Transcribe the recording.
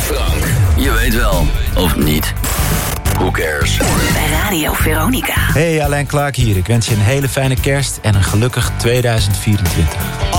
Frank. Je weet wel, of niet. Who cares? Bij Radio Veronica. Hey, Alain Clark hier. Ik wens je een hele fijne kerst en een gelukkig 2024.